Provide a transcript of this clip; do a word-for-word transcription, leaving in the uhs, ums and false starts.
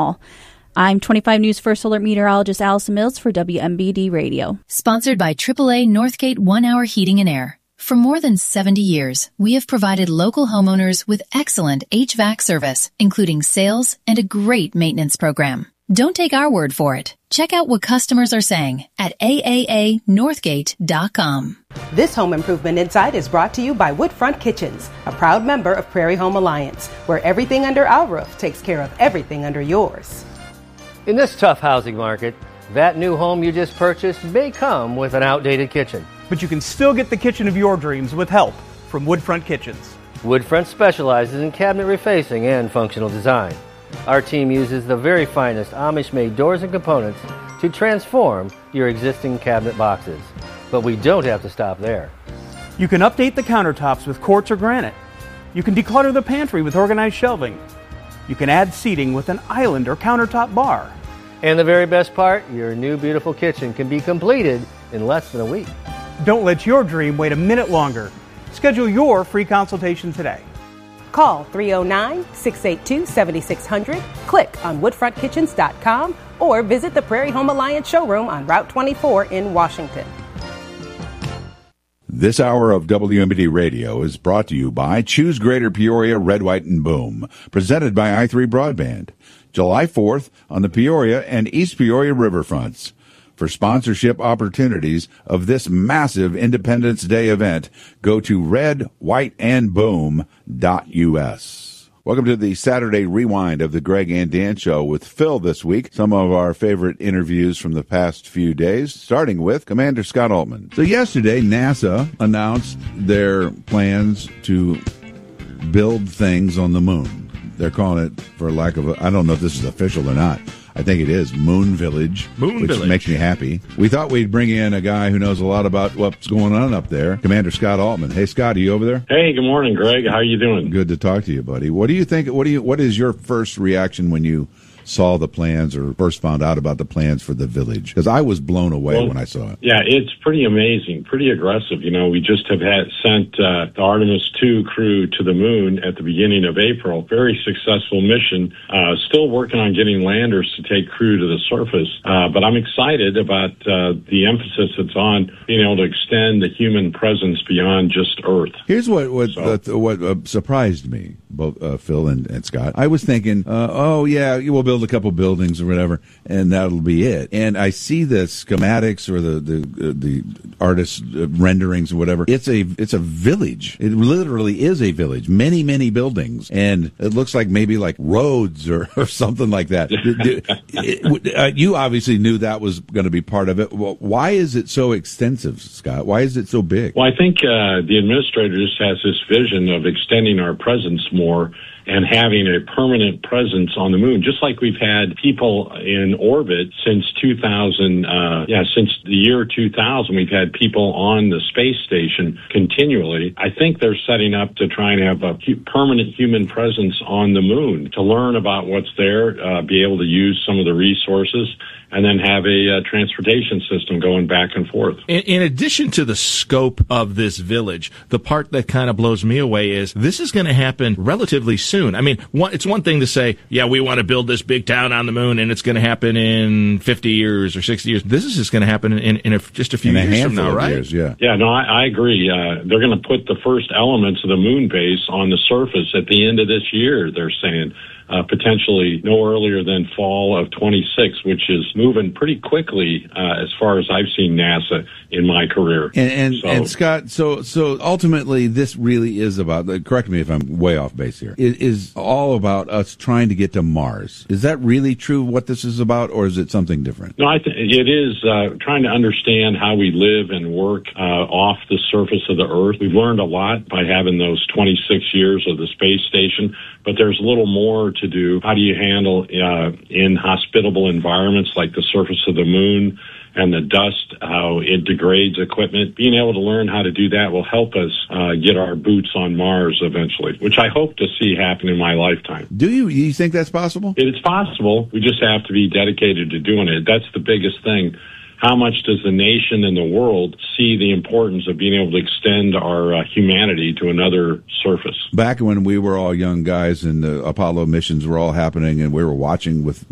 all. I'm twenty-five News First Alert meteorologist Allison Mills for W M B D Radio. Sponsored by triple A Northgate One Hour Heating and Air. For more than seventy years, we have provided local homeowners with excellent H V A C service, including sales and a great maintenance program. Don't take our word for it. Check out what customers are saying at A A A Northgate dot com. This Home Improvement Insight is brought to you by Woodfront Kitchens, a proud member of Prairie Home Alliance, where everything under our roof takes care of everything under yours. In this tough housing market, that new home you just purchased may come with an outdated kitchen. But you can still get the kitchen of your dreams with help from Woodfront Kitchens. Woodfront specializes in cabinet refacing and functional design. Our team uses the very finest Amish-made doors and components to transform your existing cabinet boxes. But we don't have to stop there. You can update the countertops with quartz or granite. You can declutter the pantry with organized shelving. You can add seating with an island or countertop bar. And the very best part, your new beautiful kitchen can be completed in less than a week. Don't let your dream wait a minute longer. Schedule your free consultation today. Call three oh nine, six eight two, seven six zero zero, click on woodfront kitchens dot com, or visit the Prairie Home Alliance showroom on Route twenty-four in Washington. This hour of W M B D Radio is brought to you by Choose Greater Peoria Red, White, and Boom, presented by i three Broadband. July fourth on the Peoria and East Peoria riverfronts. For sponsorship opportunities of this massive Independence Day event, go to red white and boom dot U S. Welcome to the Saturday Rewind of the Greg and Dan Show with Phil this week. Some of our favorite interviews from the past few days, starting with Commander Scott Altman. So yesterday, NASA announced their plans to build things on the moon. They're calling it, for lack of a, I don't know if this is official or not, I think it is Moon Village, Moon which Village. makes me happy. We thought we'd bring in a guy who knows a lot about what's going on up there, Commander Scott Altman. Hey, Scott, are you over there? Hey, good morning, Greg. How are you doing? Good to talk to you, buddy. What do you think? What do you? What is your first reaction when you saw the plans or first found out about the plans for the village? Because I was blown away well, when I saw it. Yeah, it's pretty amazing, pretty aggressive. You know, we just have had sent uh, the Artemis two crew to the moon at the beginning of April. Very successful mission. Uh, still working on getting landers to take crew to the surface. Uh, but I'm excited about uh, the emphasis that's on being able to extend the human presence beyond just Earth. Here's what what So. uh, what uh, surprised me, both uh, Phil and, and Scott. I was thinking, uh, oh yeah, you will build a couple buildings or whatever, and that'll be it. And I see the schematics or the the uh, the artist uh, renderings or whatever. It's a it's a village. It literally is a village. Many many buildings, and it looks like maybe like roads or, or something like that. it, uh, you obviously knew that was going to be part of it. Well, why is it so extensive, Scott? Why is it so big? Well, I think uh, the administrator just has this vision of extending our presence more and having a permanent presence on the moon, just like we've had people in orbit since two thousand. Uh, yeah, since the year two thousand, we've had people on the space station continually. I think they're setting up to try and have a hu- permanent human presence on the moon to learn about what's there, uh, be able to use some of the resources, and then have a uh, transportation system going back and forth. In, in addition to the scope of this village, the part that kind of blows me away is this is going to happen relatively soon. I mean, one, it's one thing to say, yeah, we want to build this big town on the moon, and it's going to happen in fifty years or sixty years. This is just going to happen in, in a, just a few in a years from now, of right? Years, yeah. Yeah, no, I, I agree. Uh, they're going to put the first elements of the moon base on the surface at the end of this year, they're saying. Uh, potentially no earlier than fall of twenty-six, which is moving pretty quickly uh, as far as I've seen NASA in my career. And and, so, and Scott, so so ultimately, this really is about. Correct me if I'm way off base here. It is all about us trying to get to Mars. Is that really true? What this is about, or is it something different? No, I think it is uh, trying to understand how we live and work uh, off the surface of the Earth. We've learned a lot by having those twenty-six years of the space station, but there's a little more to do. How do you handle uh, inhospitable environments like the surface of the moon and the dust, how it degrades equipment? Being able to learn how to do that will help us uh, get our boots on Mars eventually, which I hope to see happen in my lifetime. Do you? You think that's possible? It's possible. We just have to be dedicated to doing it. That's the biggest thing. How much does the nation and the world see the importance of being able to extend our uh, humanity to another surface? Back when we were all young guys and the Apollo missions were all happening and we were watching with